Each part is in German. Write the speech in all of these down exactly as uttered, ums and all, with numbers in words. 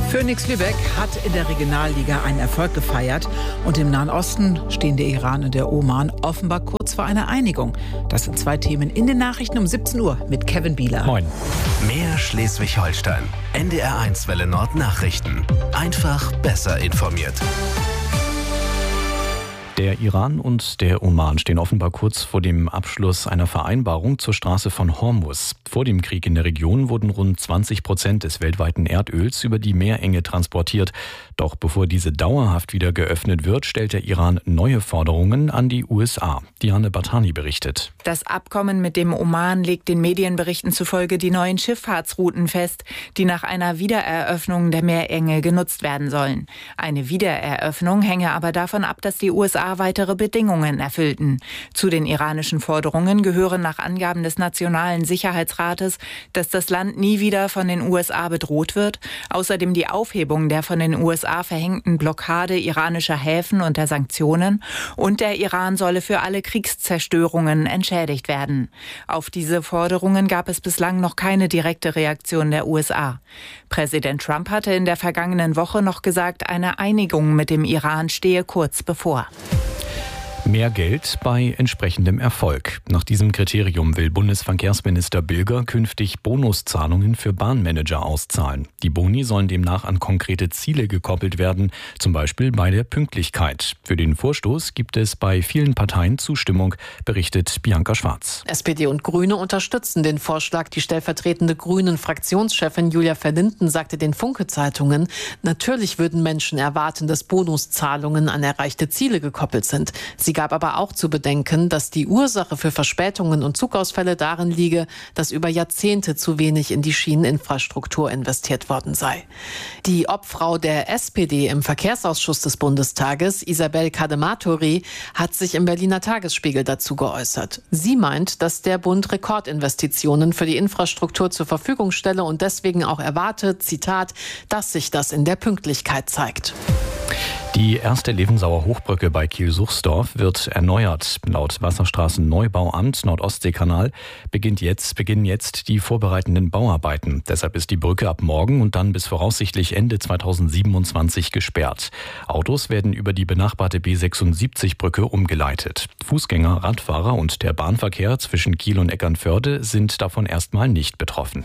Phoenix Lübeck hat in der Regionalliga einen Erfolg gefeiert. Und im Nahen Osten stehen der Iran und der Oman offenbar kurz vor einer Einigung. Das sind zwei Themen in den Nachrichten um siebzehn Uhr mit Kevin Bieler. Moin. Mehr Schleswig-Holstein. N D R eins Welle Nord Nachrichten. Einfach besser informiert. Der Iran und der Oman stehen offenbar kurz vor dem Abschluss einer Vereinbarung zur Straße von Hormuz. Vor dem Krieg in der Region wurden rund zwanzig Prozent des weltweiten Erdöls über die Meerenge transportiert. Doch bevor diese dauerhaft wieder geöffnet wird, stellt der Iran neue Forderungen an die U S A. Diane Bartani berichtet. Das Abkommen mit dem Oman legt den Medienberichten zufolge die neuen Schifffahrtsrouten fest, die nach einer Wiedereröffnung der Meerenge genutzt werden sollen. Eine Wiedereröffnung hänge aber davon ab, dass die U S A weitere Bedingungen erfüllten. Zu den iranischen Forderungen gehören nach Angaben des Nationalen Sicherheitsrates, dass das Land nie wieder von den U S A bedroht wird, außerdem die Aufhebung der von den U S A verhängten Blockade iranischer Häfen und der Sanktionen, und der Iran solle für alle Kriegszerstörungen entschädigt werden. Auf diese Forderungen gab es bislang noch keine direkte Reaktion der U S A. Präsident Trump hatte in der vergangenen Woche noch gesagt, eine Einigung mit dem Iran stehe kurz bevor. Mehr Geld bei entsprechendem Erfolg. Nach diesem Kriterium will Bundesverkehrsminister Bilger künftig Bonuszahlungen für Bahnmanager auszahlen. Die Boni sollen demnach an konkrete Ziele gekoppelt werden, zum Beispiel bei der Pünktlichkeit. Für den Vorstoß gibt es bei vielen Parteien Zustimmung, berichtet Bianca Schwarz. S P D und Grüne unterstützen den Vorschlag. Die stellvertretende Grünen-Fraktionschefin Julia Verlinden sagte den Funke-Zeitungen, natürlich würden Menschen erwarten, dass Bonuszahlungen an erreichte Ziele gekoppelt sind. Sie gab aber auch zu bedenken, dass die Ursache für Verspätungen und Zugausfälle darin liege, dass über Jahrzehnte zu wenig in die Schieneninfrastruktur investiert worden sei. Die Obfrau der S P D im Verkehrsausschuss des Bundestages, Isabel Kadematori, hat sich im Berliner Tagesspiegel dazu geäußert. Sie meint, dass der Bund Rekordinvestitionen für die Infrastruktur zur Verfügung stelle und deswegen auch erwartet, Zitat, dass sich das in der Pünktlichkeit zeigt. Die erste Levensauer Hochbrücke bei Kiel-Suchsdorf wird erneuert. Laut Wasserstraßenneubauamt Nord-Ostsee-Kanal beginnt jetzt, beginnen jetzt die vorbereitenden Bauarbeiten. Deshalb ist die Brücke ab morgen und dann bis voraussichtlich Ende zweitausendsiebenundzwanzig gesperrt. Autos werden über die benachbarte B sechsundsiebzig-Brücke umgeleitet. Fußgänger, Radfahrer und der Bahnverkehr zwischen Kiel und Eckernförde sind davon erstmal nicht betroffen.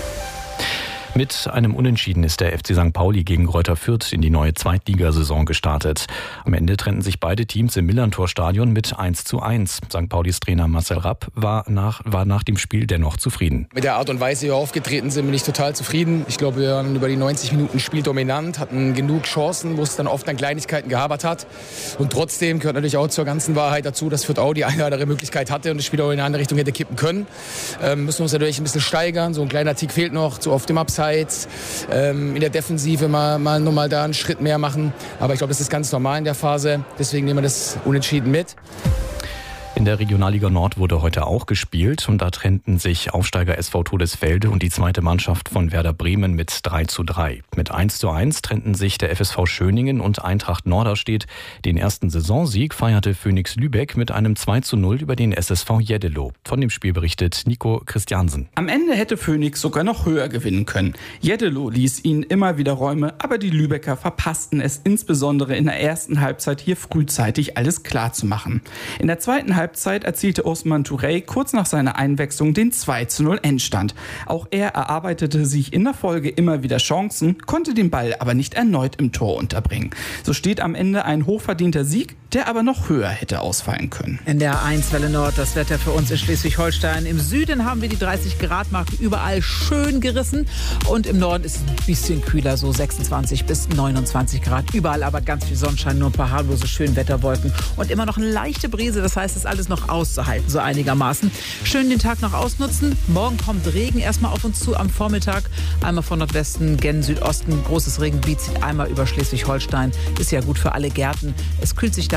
Mit einem Unentschieden ist der F C Sankt Pauli gegen Greuther Fürth in die neue Zweitligasaison gestartet. Am Ende trennten sich beide Teams im Millerntor-Stadion mit eins zu eins. Sankt Paulis Trainer Marcel Rapp war nach, war nach dem Spiel dennoch zufrieden. Mit der Art und Weise, wie wir aufgetreten sind, bin ich total zufrieden. Ich glaube, wir waren über die neunzig Minuten spieldominant, hatten genug Chancen, wo es dann oft an Kleinigkeiten gehabert hat. Und trotzdem gehört natürlich auch zur ganzen Wahrheit dazu, dass Fürth auch die eine oder andere Möglichkeit hatte und das Spiel auch in eine andere Richtung hätte kippen können. Ähm, müssen wir uns natürlich ein bisschen steigern. So ein kleiner Tick fehlt noch, so auf dem Upside. Ähm, in der Defensive mal, mal nochmal da einen Schritt mehr machen. Aber ich glaube, das ist ganz normal in der Phase. Deswegen nehmen wir das Unentschieden mit. In der Regionalliga Nord wurde heute auch gespielt und da trennten sich Aufsteiger S V Todesfelde und die zweite Mannschaft von Werder Bremen mit drei zu drei. Mit eins zu eins trennten sich der F S V Schöningen und Eintracht Norderstedt. Den ersten Saisonsieg feierte Phoenix Lübeck mit einem zwei zu null über den S S V Jeddelo. Von dem Spiel berichtet Nico Christiansen. Am Ende hätte Phoenix sogar noch höher gewinnen können. Jeddelo ließ ihnen immer wieder Räume, aber die Lübecker verpassten es insbesondere in der ersten Halbzeit hier frühzeitig alles klar zu machen. In der zweiten Halbzeit Halbzeit erzielte Osman Touré kurz nach seiner Einwechslung den zwei zu null Endstand. Auch er erarbeitete sich in der Folge immer wieder Chancen, konnte den Ball aber nicht erneut im Tor unterbringen. So steht am Ende ein hochverdienter Sieg, der aber noch höher hätte ausfallen können. In der eins Welle Nord, das Wetter für uns in Schleswig-Holstein. Im Süden haben wir die dreißig Grad Marke überall schön gerissen und im Norden ist es ein bisschen kühler, so sechsundzwanzig bis neunundzwanzig Grad. Überall aber ganz viel Sonnenschein, nur ein paar harmlose Schönwetterwolken und immer noch eine leichte Brise. Das heißt, es ist alles noch auszuhalten, so einigermaßen. Schön den Tag noch ausnutzen. Morgen kommt Regen erstmal auf uns zu am Vormittag. Einmal von Nordwesten gen Südosten. Großes Regengebiet zieht einmal über Schleswig-Holstein. Ist ja gut für alle Gärten. Es kühlt sich dann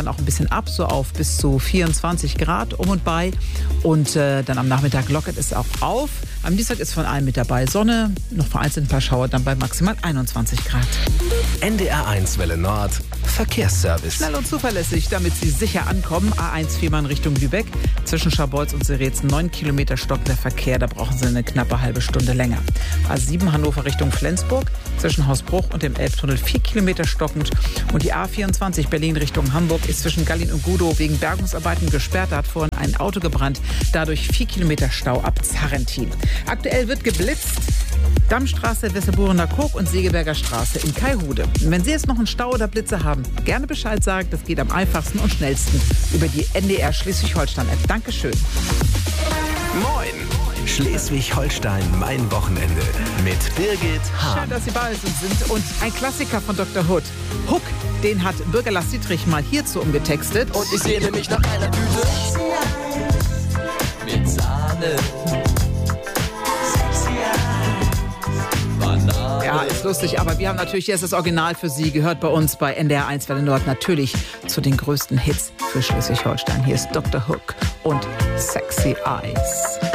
auch ein bisschen ab, so auf bis zu vierundzwanzig Grad um und bei. Und äh, dann am Nachmittag lockert es auch auf. Am Dienstag ist von allem mit dabei Sonne, noch vereinzelt ein paar Schauer, dann bei maximal einundzwanzig Grad. N D R eins Welle Nord, Verkehrsservice. Schnell und zuverlässig, damit Sie sicher ankommen. A eins Fehmarn Richtung Lübeck. Zwischen Scharbeutz und Seretz neun Kilometer stockender Verkehr. Da brauchen Sie eine knappe halbe Stunde länger. A sieben Hannover Richtung Flensburg. Zwischen Hausbruch und dem Elbtunnel vier Kilometer stockend. Und die A vierundzwanzig Berlin Richtung Hamburg ist zwischen Gallin und Gudow wegen Bergungsarbeiten gesperrt. Da hat vorhin ein Auto gebrannt. Dadurch vier Kilometer Stau ab Zarrentin. Aktuell wird geblitzt. Dammstraße, Wesseburener Kog und Segeberger Straße in Kaihude. Und wenn Sie jetzt noch einen Stau oder Blitze haben, gerne Bescheid sagen. Das geht am einfachsten und schnellsten über die N D R Schleswig-Holstein-App. Dankeschön. Moin! Schleswig-Holstein, mein Wochenende mit Birgit Hahn. Schön, dass Sie bei uns sind. Und ein Klassiker von Doktor Hood. Hook, den hat Bürger Lars Dietrich mal hierzu umgetextet. Und ich sehne mich nach einer Tüte mit Sahne. Ja, ist lustig, aber wir haben natürlich jetzt das Original für Sie gehört bei uns bei N D R eins Welle Nord. Natürlich zu den größten Hits für Schleswig-Holstein. Hier ist Doktor Hook und Sexy Eyes.